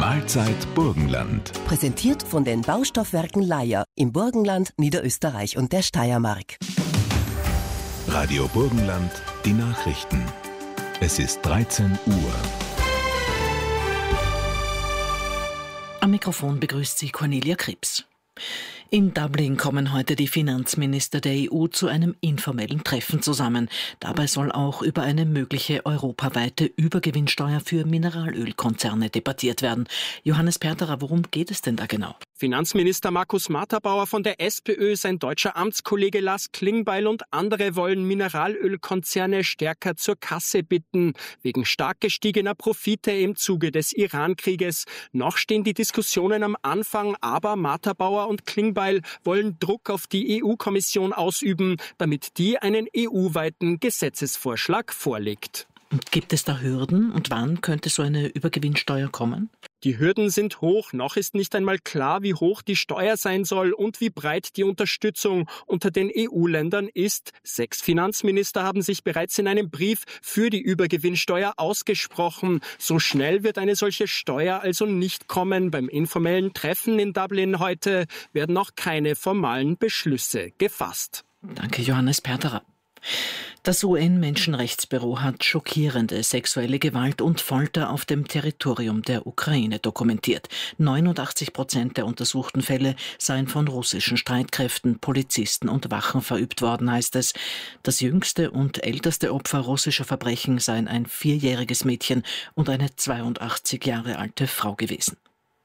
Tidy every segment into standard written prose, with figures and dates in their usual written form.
Mahlzeit Burgenland. Präsentiert von den Baustoffwerken Leier im Burgenland, Niederösterreich und der Steiermark. Radio Burgenland, die Nachrichten. Es ist 13 Uhr. Am Mikrofon begrüßt Sie Cornelia Krebs. In Dublin kommen heute die Finanzminister der EU zu einem informellen Treffen zusammen. Dabei soll auch über eine mögliche europaweite Übergewinnsteuer für Mineralölkonzerne debattiert werden. Johannes Perterer, worum geht es denn da genau? Finanzminister Markus Matterauer von der SPÖ, sein deutscher Amtskollege Lars Klingbeil und andere wollen Mineralölkonzerne stärker zur Kasse bitten, wegen stark gestiegener Profite im Zuge des Iran-Krieges. Noch stehen die Diskussionen am Anfang, aber Matterauer und Klingbeil wollen Druck auf die EU-Kommission ausüben, damit die einen EU-weiten Gesetzesvorschlag vorlegt. Und gibt es da Hürden und wann könnte so eine Übergewinnsteuer kommen? Die Hürden sind hoch, noch ist nicht einmal klar, wie hoch die Steuer sein soll und wie breit die Unterstützung unter den EU-Ländern ist. 6 Finanzminister haben sich bereits in einem Brief für die Übergewinnsteuer ausgesprochen. So schnell wird eine solche Steuer also nicht kommen. Beim informellen Treffen in Dublin heute werden noch keine formalen Beschlüsse gefasst. Danke, Johannes Perterer. Das UN-Menschenrechtsbüro hat schockierende sexuelle Gewalt und Folter auf dem Territorium der Ukraine dokumentiert. 89% der untersuchten Fälle seien von russischen Streitkräften, Polizisten und Wachen verübt worden, heißt es. Das jüngste und älteste Opfer russischer Verbrechen seien ein 4-jähriges Mädchen und eine 82 Jahre alte Frau gewesen.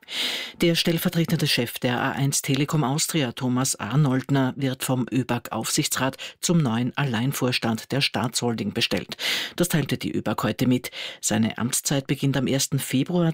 Der stellvertretende Chef der A1 Telekom Austria, Thomas Arnoldner, wird vom ÖBAG-Aufsichtsrat zum neuen Alleinvorstand der Staatsholding bestellt. Das teilte die ÖBAG heute mit. Seine Amtszeit beginnt am 1. Februar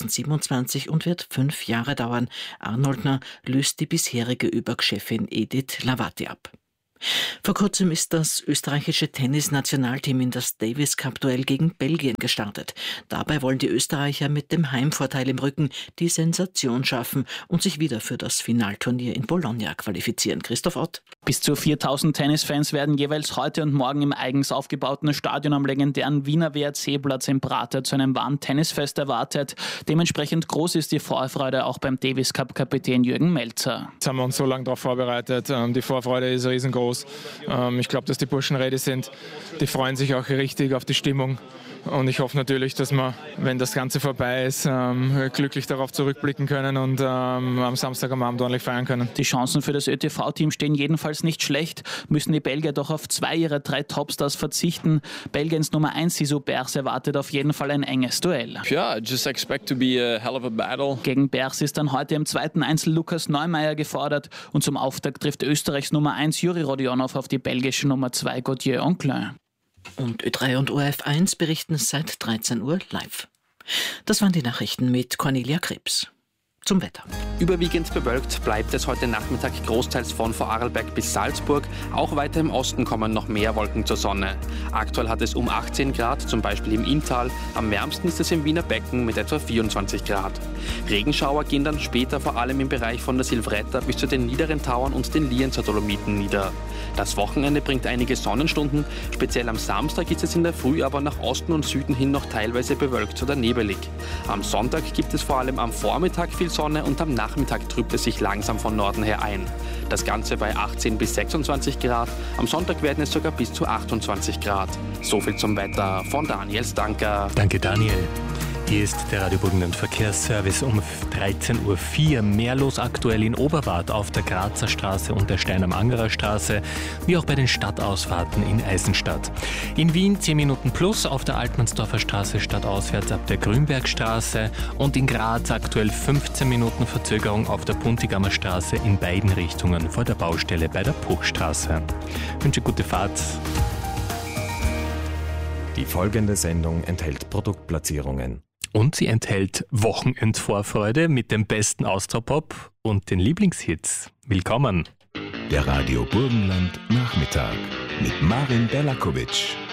2027 und wird 5 Jahre dauern. Arnoldner löst die bisherige ÖBAG-Chefin Edith Lavati ab. Vor kurzem ist das österreichische Tennis-Nationalteam in das Davis-Cup-Duell gegen Belgien gestartet. Dabei wollen die Österreicher mit dem Heimvorteil im Rücken die Sensation schaffen und sich wieder für das Finalturnier in Bologna qualifizieren. Christoph Ott. Bis zu 4000 Tennisfans werden jeweils heute und morgen im eigens aufgebauten Stadion am legendären Wiener WRC-Platz in Prater zu einem wahren Tennisfest erwartet. Dementsprechend groß ist die Vorfreude auch beim Davis-Cup-Kapitän Jürgen Melzer. Jetzt haben wir uns so lange darauf vorbereitet. Die Vorfreude ist riesengroß. Ich glaube, dass die Burschen ready sind. Die freuen sich auch richtig auf die Stimmung. Und ich hoffe natürlich, dass wir, wenn das Ganze vorbei ist, glücklich darauf zurückblicken können und am Samstag am Abend ordentlich feiern können. Die Chancen für das ÖTV-Team stehen jedenfalls nicht schlecht. Müssen die Belgier doch auf 2 ihrer 3 Topstars verzichten. Belgiens Nummer 1 Sissou Bers erwartet auf jeden Fall ein enges Duell. Yeah, just expect to be a hell of a battle. Gegen Bers ist dann heute im zweiten Einzel Lukas Neumeier gefordert und zum Auftakt trifft Österreichs Nummer 1 Juri Rodionov auf die belgische Nummer 2 Gauthier Anclin. Und Ö3 und ORF1 berichten seit 13 Uhr live. Das waren die Nachrichten mit Cornelia Krebs. Zum Wetter. Überwiegend bewölkt bleibt es heute Nachmittag großteils von Vorarlberg bis Salzburg. Auch weiter im Osten kommen noch mehr Wolken zur Sonne. Aktuell hat es um 18 Grad, zum Beispiel im Inntal. Am wärmsten ist es im Wiener Becken mit etwa 24 Grad. Regenschauer gehen dann später vor allem im Bereich von der Silvretta bis zu den niederen Tauern und den Lienzer Dolomiten nieder. Das Wochenende bringt einige Sonnenstunden. Speziell am Samstag ist es in der Früh aber nach Osten und Süden hin noch teilweise bewölkt oder nebelig. Am Sonntag gibt es vor allem am Vormittag viel Sonne und am Nachmittag trübt es sich langsam von Norden her ein. Das Ganze bei 18 bis 26 Grad. Am Sonntag werden es sogar bis zu 28 Grad. Soviel zum Wetter von Daniel Stanker. Danke, Daniel. Hier ist der Radio Burgenland Verkehrsservice um 13.04 Uhr. Mehr los aktuell in Oberwart auf der Grazer Straße und der Stein-am-Angerer Straße, wie auch bei den Stadtausfahrten in Eisenstadt. In Wien 10 Minuten plus auf der Altmannsdorfer Straße stadtauswärts ab der Grünbergstraße und in Graz aktuell 15 Minuten Verzögerung auf der Puntigammer Straße in beiden Richtungen vor der Baustelle bei der Puchstraße. Ich wünsche gute Fahrt. Die folgende Sendung enthält Produktplatzierungen. Und sie enthält Wochenendvorfreude mit dem besten Austropop und den Lieblingshits. Willkommen. Der Radio Burgenland Nachmittag mit Marin Belakovic.